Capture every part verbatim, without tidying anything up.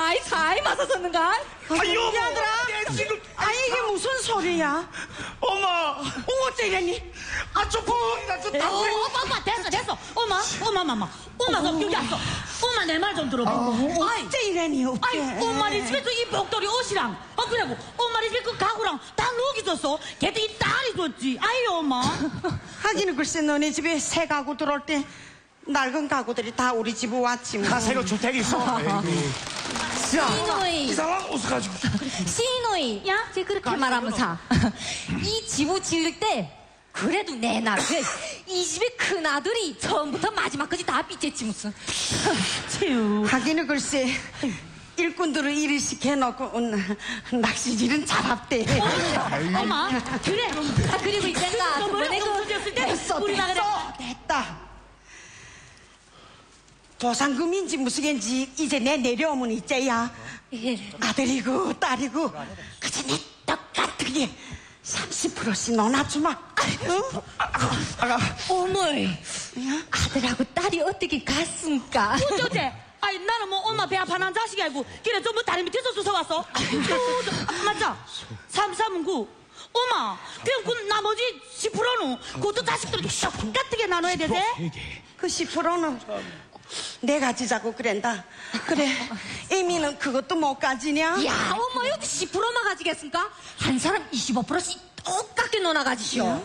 사이 사이 맞았었는가? 아, 여보. 얘들아. 내 지금. 아 이게 무슨 소리야? 엄마. 어, 어째 이랬니? 아, 저 붕이나 저 어, 땀을. 오빠, 오빠, 됐어, 됐어. 엄마, 엄마, 엄마, 엄마. 엄마, 너 여기 왔어. 엄마, 내 말 좀 들어봐. 아이, 어째 이랬니? 어째? 아이, 엄마네 집에서 이 벽돌이 옷이랑, 어, 그리고 엄마네 집에 그 가구랑 다 누기 줬어. 걔도 이 딸이 줬지. 아이, 엄마. 하기는 글쎄 너네 집에 새 가구 들어올 때 낡은 가구들이 다 우리 집에 왔지 뭐. 다 새로 주택이 있어. 시노이. 이상한 옷을 가지고. 시노이. 야, 쟤 그렇게 말하면서. 이 집을 지을 때, 그래도 내 나를 이 집의 큰 아들이 처음부터 마지막까지 다 삐졌지 무슨. 채우. 하기는 글쎄 일꾼들을 일을 시켜놓고 음, 낚시질은 잘합대. 엄마, 그래. 아, 그리고 있잖아. 저번에 그 줬을 때 됐어 우리가 그래. 됐어 됐다. 보상금인지 무슨인지 이제 내 내려오면 이제야 아들이고 딸이고 그저 내 똑같게 삼십 퍼센트씩 넣어놔주마. 응? 아가. 어머이, 아들하고 딸이 어떻게 갔습니까? 어쩌제? 아니, 나는 뭐 엄마 배 아파난 자식이 알고, 그래, 좀 뭐 다리 밑에서 주워왔어? 어, 저, 맞자. 삼삼구. 엄마, 그럼 그 나머지 십 퍼센트는 그것도 자식들에게 똑같게 나눠야 되지? 그 십 퍼센트는 내 가지자고 그랜다. 그래 애미는 그것도 못 가지냐? 야, 엄마, 여기 십 퍼센트만 가지겠습니까? 한 사람 이십오 퍼센트씩 똑같게 넣어놔 가지시오.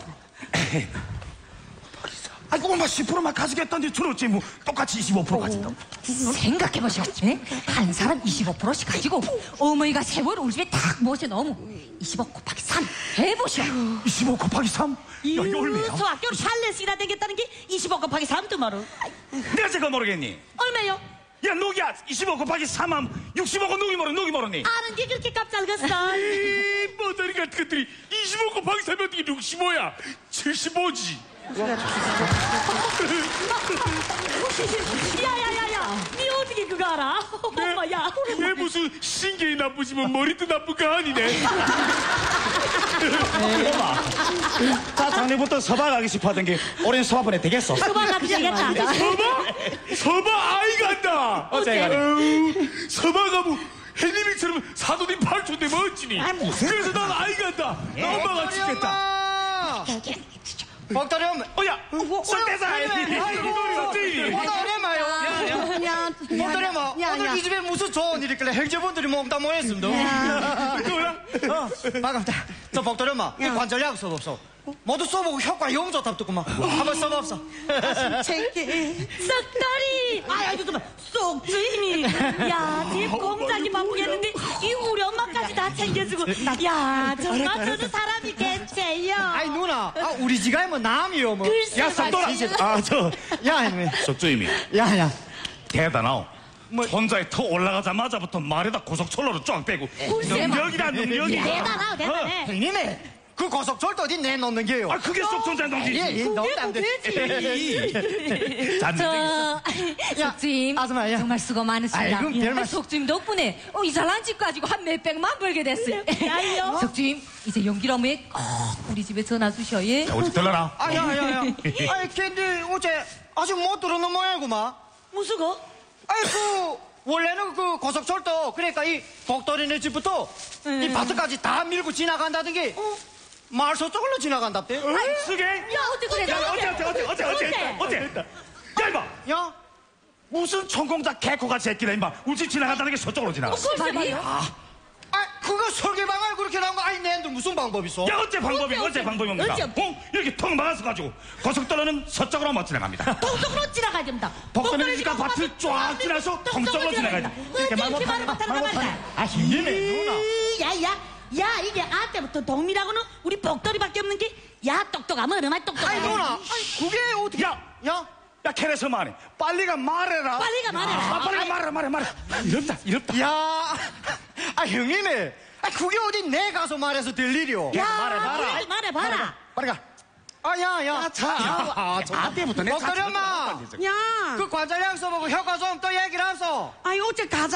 아이고, 엄마 십 퍼센트만 가지겠다는데 들었지. 뭐, 똑같이 이십오 퍼센트 가진다고. 생각해보시오. 예? 한 사람 이십오 퍼센트씩 가지고 어머니가 세월을 우리 집에 딱 모셔놓으면 이십오 곱하기 삼 해보시오. 이십오 곱하기 삼? 야, 이 얼마야? 저 학교를 샬렛이라 되겠다는 게 이십오 곱하기 삼도 말어. 내가 제가 모르겠니? 얼마요? 야, 누기야. 이십오 곱하기 삼하면 육십오가 누기 모르, 누기 모르니? 아는 게 그렇게 깝잘겠어. 이 머다리 같은 것들이 이십오 곱하기 삼이 어떻게 육십오야? 칠십오지. 야야야야, 니 어떻게 그거 알아? 엄마야. 왜 무슨 신경이 나쁘지만 머리도 나쁜 거 아니네. 엄마, 자, 작년부터 서바 가기 싶어하던 게 올해는 서바 보내 되겠어? 수박 가도 되겠다. 서바? 서바 아이 간다. 어째? 어우, 서바 가면 헨리믹처럼 사돈이 팔촌데 멋지니. 그래서 난 아이 간다. 나 엄마가 죽겠다. 복돌이 엄마. 어야, 썩대사. 이거리 오늘마요. 야, 복돌이 엄마. 야, 오늘 야. 이 집에 무슨 좋은 일 있길래 형제분들이 몽땅 모였습니다. 뭐야? 어, 반갑다. 저 복돌이 엄마. 이 관절약 써봅소. 모두 써보고 효과 영 좋답더구만. 한번 써봅소. 제게 썩다리. 아야, 잠깐만. 쏙주임이. 야, 집 공장이 바쁘겠는데 이 우리 엄마까지 다 챙겨주고. 야, 정말 저는 사람이 괜찮요. 아이 누나. 아 우리 지가 뭐 남이요 뭐. 글쎄 야, 썩돌아. 아, 저, 야 형님. 석주임이 야야. 대단하오. 뭐- 혼자에 터 올라가자마자부터 말에다 고속철로를 쫙 빼고 글쎄, 능력이다, 능력이. 대단하오, 대단해. 형님이 그 고속철도 어디 내놓는 게요. 아, 그게 속전장 예, 동지지. 예, 너무 안 돼. 잔 저, 속주임. 아줌마야. 정말 수고 많으십니다. 아이고, 별 말씀. 속주임 덕분에 어, 이사란 집 가지고 한 몇백만 벌게 됐어요. 어? 속주임, 이제 연길 어머니 꼭 우리 집에 전화 주셔, 예? 어디 들러라. 아, 야, 야, 야. 아이, 걔들 어제 아직 못 들어놓은 모양이구만. 무슨 거? 아이, 그, 원래는 그 고속철도, 그러니까 이 복돌이네 집부터 이 밭까지 다 밀고 지나간다던 게, 마을 서쪽으로 지나간답대. 쓰게? 야, 어떻게 그래? 야, 어째, 어째, 어째, 어째, 어째, 어째. 야, 이봐. 야, 무슨 천공자 개코같이 했길래, 임마. 우리 집 지나간다는 게 서쪽으로 지나가. 글쎄 말이야. 아, 그거 설계방을 그렇게 나온 거, 아니, 내한테 무슨 방법 있어? 야, 어째 방법이, 어째, 어째 어째. 방법이 옵니까? 어째, 어째. 어? 이렇게 턱 막아서가지고 고속도로는 서쪽으로만 지나갑니다. 동쪽으로 지나가야 됩니다. 복도는 집과 밭을 쫙 지나서 동쪽으로 지나가야 돼. 이렇게 말 이렇게 못하는 말을 못하는 거 말이야. 아, 힘이네, 누나. 야, 야, 야, 이게 아 때부터 동미라고는 우리 복돌이밖에 없는 게, 야, 똑똑하면 얼마나 똑똑해. 아이, 누나, 아이, 그게 어떻게. 야! 야, 야, 캐래서 말해. 빨리가 말해라. 빨리가 말해라. 아, 빨리가 말해, 말해, 말해. 이렇다, 이렇다. 야, 아, 형님이. 아, 그게 어디 내 가서 말해서 될 일이오. 야, 말해봐라. 그래도 말해봐라. 빨리 가. 아, 야, 야. 자, 아, 아, 때부터 내 복돌이 엄마. 야, 그 관절약 써보고 효과 좀 또 얘기를 하소. 아이 어째 가자.